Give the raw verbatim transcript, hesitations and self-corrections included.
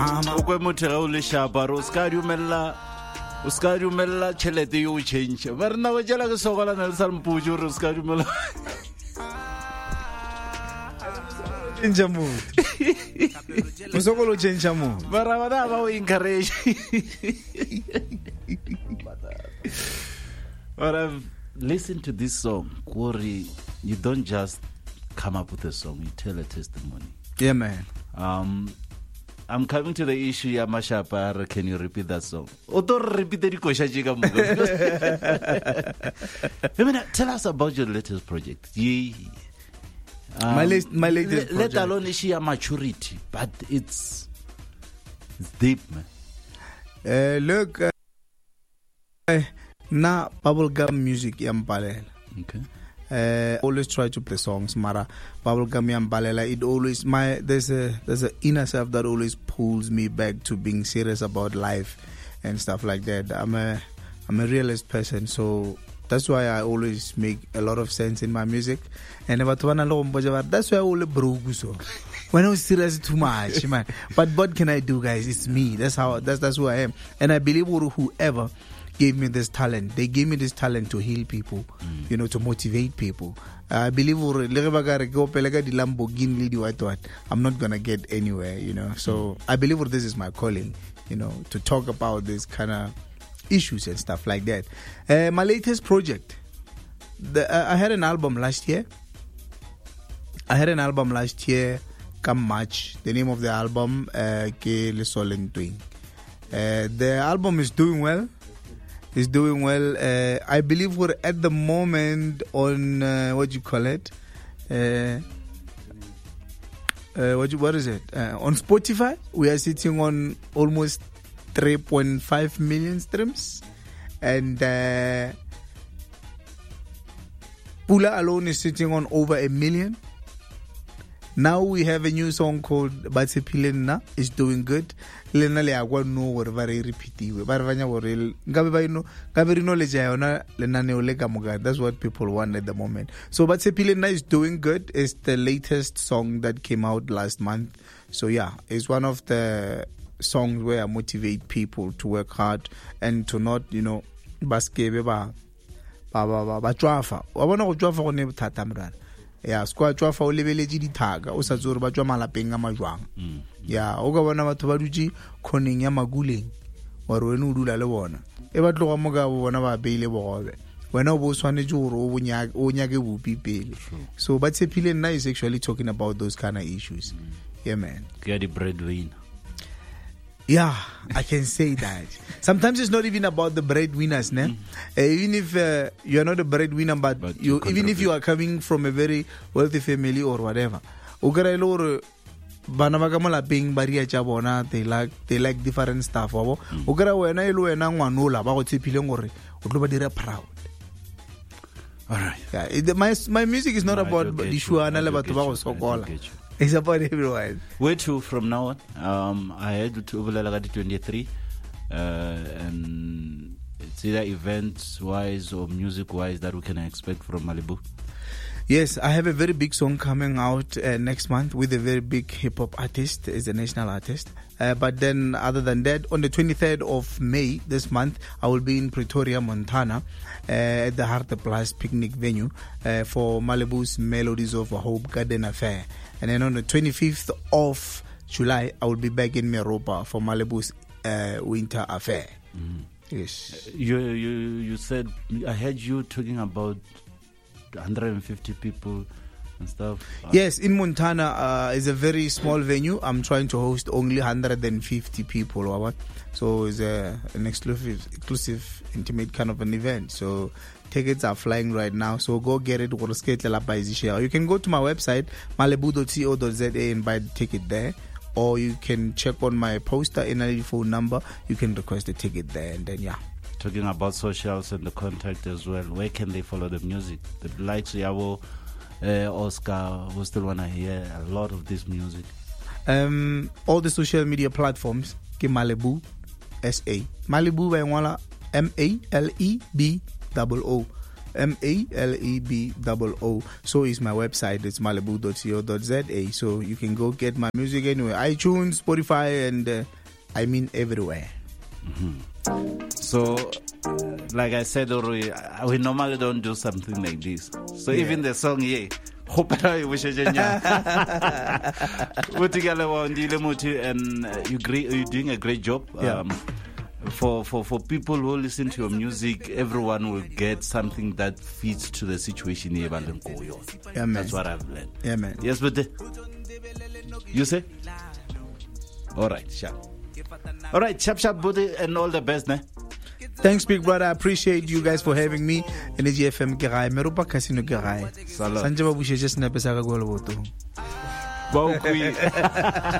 o kwe motho ga o le shapa o ska dumella o ska dumella tšhelete yo change ba re na ba jela ke sogola na le sa mputse o ska dumella change mood musokolo change mood ba ra ba ba o encourage but I've listened to this song Kori. You don't just come up with a song, you tell a testimony. Yeah, man. um I'm coming to the issue ya Mashapa. Can you repeat that song? Oto repeat the kosha jiga mugo. Tell us about your latest project. Ye, um, my, latest, my latest le, project. Let alone issue maturity, but it's, it's deep, man. Uh, look, uh, na bubblegum music yambalela. Okay. Uh, always try to play songs, Mara bubblegum yambalela. It always my there's a there's an inner self that always pulls me back to being serious about life and stuff like that. I'm a I'm a realist person, so that's why I always make a lot of sense in my music. And that's why I always broke so. When I was serious too much, man. But what can I do, guys? It's me. That's how that's that's who I am. And I believe whoever gave me this talent, they gave me this talent to heal people, mm. you know, to motivate people. I believe I'm not gonna get anywhere, you know. So I believe this is my calling, you know, to talk about this kind of issues and stuff like that. Uh, my latest project, the, uh, I had an album last year. I had an album last year, come March. The name of the album, uh, Ke Le Solen Twing. Uh, the album is doing well. It's doing well. Uh, I believe we're at the moment on uh, what you call it. Uh, uh, what you, what is it? Uh, on Spotify, we are sitting on almost three point five million streams, and uh, Pula alone is sitting on over a million. Now we have a new song called Batsepilena. It's doing good. Lena le agwa no wore very repetitive. Ba re banya wore ngabe ba ino ngabe re no le ja yona lenaneo le ka moga. That's what people want at the moment. So Batsepilena is doing good. It's the latest song that came out last month. So yeah, it's one of the songs where I motivate people to work hard and to not, you know, baskebe ba ba ba ba twafa. Wa bona go twafa go ne bothata mrana. Yeah, squad twafa o lebeletse dithaga o sa tsore ba tswa malapeng a majwang. Yeah, o ga bona batho ba dutse khoneng ya maguleng wa re wena o dula le bona e ba tloga mo ga bona ba beile bogobe wena o bo swanetse gore o bonya o nyake bopi pele. So Batsepilena is actually talking about those kind of issues. Mm. Yeah, man. Get the breadwinner. Yeah, I can say that. Sometimes it's not even about the breadwinners, ne? Mm. Uh, even if uh, you're not a breadwinner, but, but you, even if you are coming from a very wealthy family or whatever, bana ba ka molapeng ba ria tša bona, they like they like different stuff wa bo o kra wena e le wena ngwanola ba go tshepileng gore o tlo ba dira proud. All right. Yeah, it, my my music is not right, about the shuana le batho ba go sokola. It's about everyone. Where to from now on? Um, I had to overlay twenty-three, uh, and it's either events wise or music wise that we can expect from Malibu. Yes, I have a very big song coming out uh, next month with a very big hip-hop artist. Is a national artist. Uh, but then other than that, on the twenty-third of May this month, I will be in Pretoria, Montana, uh, at the Heart Plus picnic venue uh, for Malibu's Melodies of Hope Garden Affair. And then on the twenty-fifth of July, I will be back in Meropa for Malibu's uh, Winter Affair. Mm. Yes. You, you, you said, I heard you talking about one hundred fifty people and stuff. Yes, in Montana uh, is a very small venue. I'm trying to host only one hundred fifty people or what. So it's a, an exclusive, exclusive, intimate kind of an event. So tickets are flying right now. So go get it. You can go to my website malibu dot co dot za and buy the ticket there. Or you can check on my poster and a phone number. You can request a ticket there, and then yeah. Talking about socials and the contact as well, where can they follow the music? The likes Yabo, uh, Oscar, who still want to hear a lot of this music? Um, all the social media platforms, ke Malibu, S A. Malibu by Wala, M A L E B O O. M A L E B O O. So is my website. It's malibu dot co dot za. So you can go get my music anywhere. iTunes, Spotify, and uh, I mean everywhere. Mm-hmm. So, like I said already, we normally don't do something like this. So yeah. Even the song, yeah. And you you're doing a great job. Yeah. Um, for, for, for people who listen to your music, everyone will get something that fits to the situation. Yeah, man. That's what I've learned. Yeah, man. Yes, but the, you say? All right, sharp. All right, sharp, sharp, buddy, and all the best, ne? Thanks, big brother. I appreciate you guys for having me. Energy F M Kerai, Merupa Casino Kerai. Salam. Sanjay Babu just never saga go.